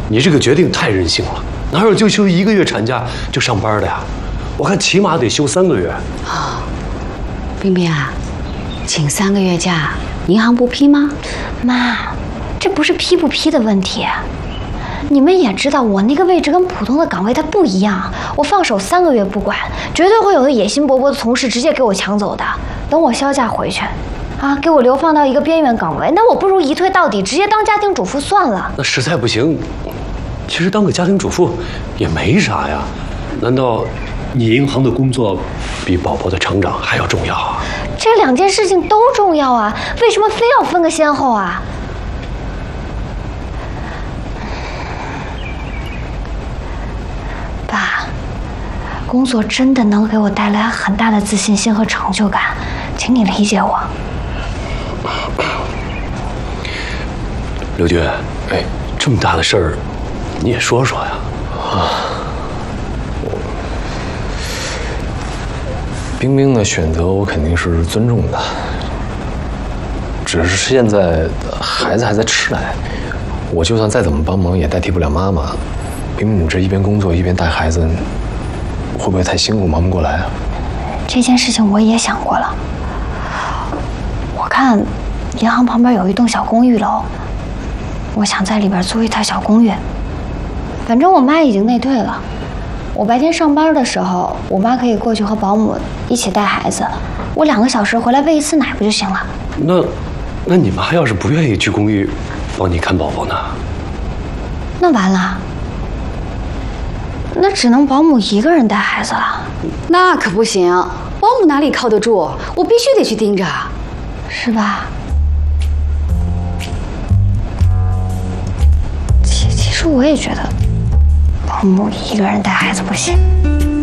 你这个决定太任性了，哪有就休1个月产假就上班的呀？我看起码得休3个月。 啊，冰冰啊，请3个月假，银行不批吗？ 妈，这不是批不批的问题。你们也知道，我那个位置跟普通的岗位它不一样，我放手3个月不管，绝对会有的野心勃勃的同事直接给我抢走的。等我销假回去，啊，给我流放到一个边缘岗位，那我不如一退到底，直接当家庭主妇算了。 那实在不行，其实当个家庭主妇也没啥呀。难道你银行的工作比宝宝的成长还要重要啊？ 这2件事情都重要啊，为什么非要分个先后啊？爸，工作真的能给我带来很大的自信心和成就感，请你理解我。 刘军，哎，这么大的事儿，你也说说呀。 冰冰的选择我肯定是尊重的，只是现在孩子还在吃奶，我就算再怎么帮忙也代替不了妈妈。冰冰，你这一边工作一边带孩子，会不会太辛苦，忙不过来啊？ 这件事情我也想过了。我看银行旁边有一栋小公寓楼，我想在里边租一套小公寓。反正我妈已经内退了，我白天上班的时候，我妈可以过去和保姆一起带孩子，我2个小时回来喂1次奶不就行了？ 那你妈要是不愿意去公寓帮你看宝宝呢？ 那完了，那只能保姆一个人带孩子了。 那可不行，保姆哪里靠得住？我必须得去盯着， 是吧？其实我也觉得保姆一个人带孩子不行。